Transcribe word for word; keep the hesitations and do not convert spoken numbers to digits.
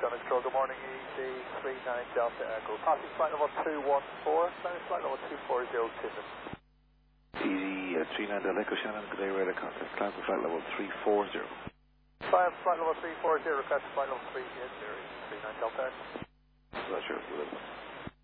Shannon Control, good morning, E D three nine Delta Echo. Passing flight level two one four, Spanish flight level two four zero Tinder. E D uh, three nine Delta Echo, Shannon, good day, radar contact, climb for flight level three four zero. Five, flight level three four zero, request flight level three eight zero, three nine Delta Echo. Not sure if you will.